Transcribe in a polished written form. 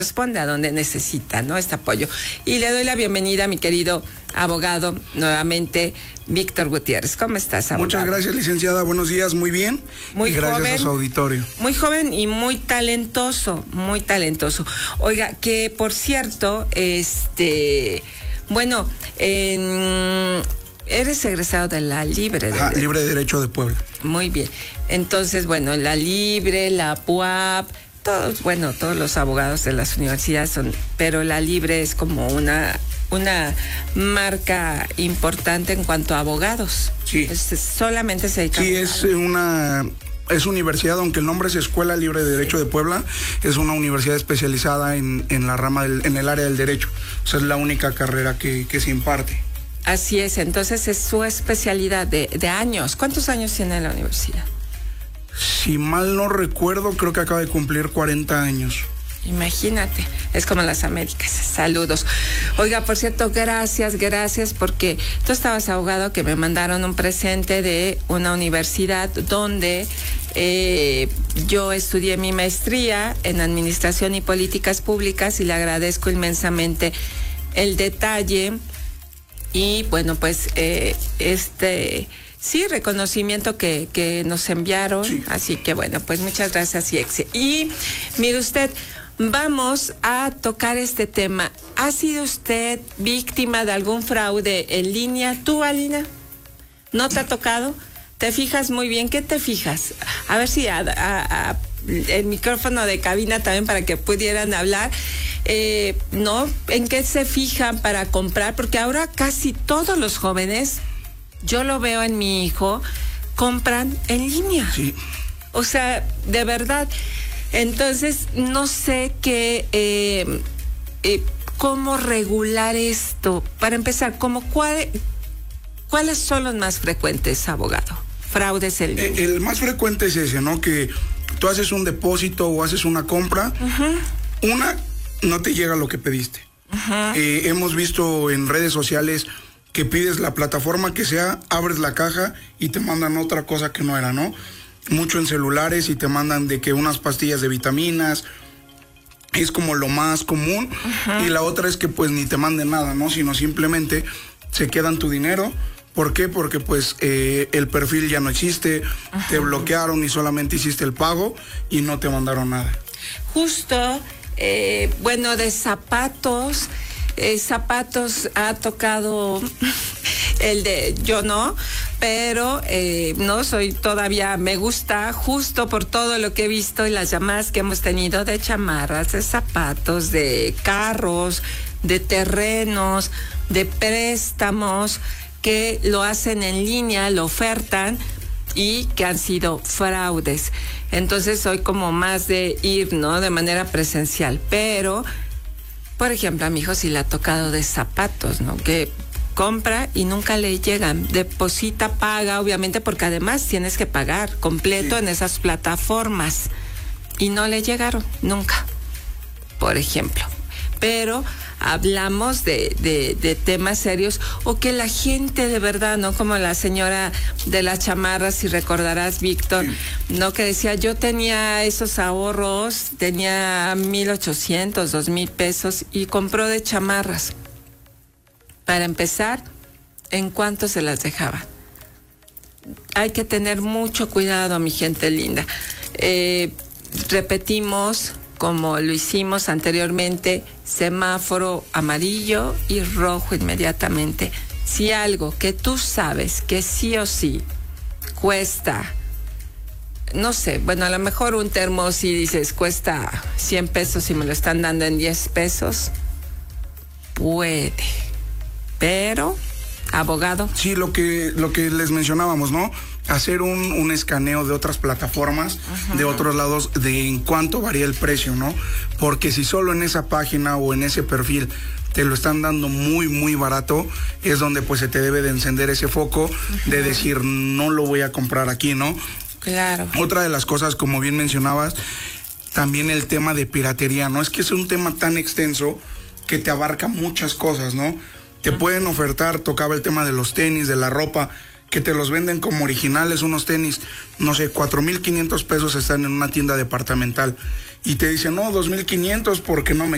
responde a donde necesita, ¿no? Este apoyo. Y le doy la bienvenida a mi querido abogado, nuevamente, Víctor Gutiérrez. ¿Cómo estás, abogado? Muchas gracias, licenciada. Buenos días, muy bien. Muy y gracias joven, a su auditorio. Muy joven y muy talentoso, muy talentoso. Oiga, que por cierto, bueno, eres egresado de la Libre. Libre de Derecho de Puebla. Muy bien. Entonces, bueno, la Libre, la PUAP, todos los abogados de las universidades son, pero la Libre es como una marca importante en cuanto a abogados. Sí. Solamente se dedica Sí, es universidad, aunque el nombre es Escuela Libre de Derecho de Puebla, es una universidad especializada en la rama en el área del derecho. O sea, es la única carrera que se imparte. Así es, entonces es su especialidad de años. ¿Cuántos años tiene la universidad? Si mal no recuerdo, creo que acaba de cumplir 40 años. Imagínate, es como las Américas. Saludos. Oiga, por cierto, gracias, porque tú estabas abogado, que me mandaron un presente de una universidad donde yo estudié mi maestría en Administración y Políticas Públicas, y le agradezco inmensamente el detalle. Y bueno, pues sí, reconocimiento que nos enviaron. Sí. Así que bueno, pues muchas gracias, Iexe. Y mire usted, vamos a tocar este tema. ¿Ha sido usted víctima de algún fraude en línea? ¿Tú, Alina? ¿No te ha tocado? ¿Te fijas muy bien? ¿Qué te fijas? A ver si el micrófono de cabina también, para que pudieran hablar. ¿No? ¿En qué se fijan para comprar? Porque ahora casi todos los jóvenes, yo lo veo en mi hijo, compran en línea. Sí. O sea, de verdad. Entonces, no sé cómo regular esto. Para empezar, ¿cuáles son los más frecuentes, abogado? Fraudes en línea. El más frecuente es ese, ¿no? Que tú haces un depósito o haces una compra. Uh-huh. No te llega lo que pediste. Uh-huh. Hemos visto en redes sociales que pides la plataforma que sea, abres la caja y te mandan otra cosa que no era, ¿no? Mucho en celulares, y te mandan de que unas pastillas de vitaminas, es como lo más común. Uh-huh. Y la otra es que pues ni te manden nada, ¿no? Sino simplemente se quedan tu dinero. ¿Por qué? Porque pues el perfil ya no existe. Uh-huh. Te bloquearon y solamente hiciste el pago y no te mandaron nada. Justo. Bueno, de zapatos ha tocado yo no, pero no soy todavía, me gusta, justo por todo lo que he visto y las llamadas que hemos tenido de chamarras, de zapatos, de carros, de terrenos, de préstamos, que lo hacen en línea, lo ofertan, y que han sido fraudes. Entonces soy como más de ir, ¿no? De manera presencial. Pero, por ejemplo, a mi hijo sí le ha tocado de zapatos, ¿no? Que compra y nunca le llegan. Deposita, paga, obviamente, porque además tienes que pagar completo. Sí. En esas plataformas. Y no le llegaron, nunca. Por ejemplo. Pero hablamos de temas serios, o que la gente de verdad, ¿no? Como la señora de las chamarras, si recordarás, Víctor, sí. ¿No? Que decía, yo tenía esos ahorros, tenía 1,800, 2,000 pesos, y compró de chamarras. Para empezar, ¿en cuánto se las dejaban? Hay que tener mucho cuidado, mi gente linda. Repetimos, como lo hicimos anteriormente, semáforo amarillo y rojo inmediatamente. Si algo que tú sabes que sí o sí cuesta, no sé, bueno, a lo mejor un termo, si dices cuesta 100 pesos y me lo están dando en 10 pesos, puede. Pero, abogado. Sí, lo que les mencionábamos, ¿no? Hacer un escaneo de otras plataformas, uh-huh, de otros lados, de en cuánto varía el precio, ¿no? Porque si solo en esa página o en ese perfil te lo están dando muy, muy barato, es donde pues se te debe de encender ese foco, uh-huh, de decir, no lo voy a comprar aquí, ¿no? Claro. Otra de las cosas, como bien mencionabas, también el tema de piratería, ¿no? Es que es un tema tan extenso que te abarca muchas cosas, ¿no? Te pueden ofertar, tocaba el tema de los tenis, de la ropa, que te los venden como originales, unos tenis, no sé, 4,500 pesos están en una tienda departamental, y te dicen, no, 2,500 porque no me